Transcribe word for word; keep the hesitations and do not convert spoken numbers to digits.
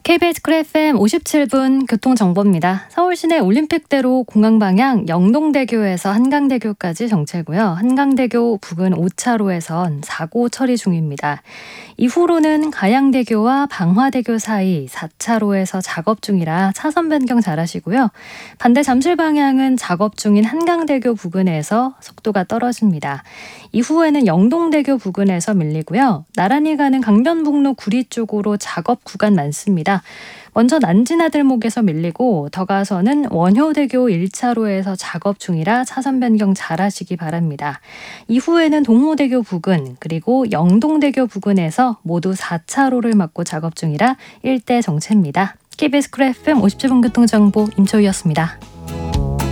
케이비에스 쿨 에프엠 오십칠 분 교통정보입니다. 서울 시내 올림픽대로 공항 방향 영동대교에서 한강대교까지 정체고요. 한강대교 부근 오 차로에선 사고 처리 중입니다. 이후로는 가양대교와 방화대교 사이 사 차로에서 작업 중이라 차선 변경 잘하시고요. 반대 잠실 방향은 작업 중인 한강대교 부근에서 속도가 떨어집니다. 이후에는 영동대교 부근에서 밀리고요. 나란히 가는 강변북로 구리 쪽으로 작업 구간 많습니다. 먼저 난지나들목에서 밀리고 더 가서는 원효대교 일 차로에서 작업 중이라 차선 변경 잘하시기 바랍니다. 이후에는 동호대교 부근 그리고 영동대교 부근에서 모두 사 차로를 막고 작업 중이라 일대 정체입니다. 케이비에스 쿨 에프엠 오십칠 분 교통정보 임초희였습니다.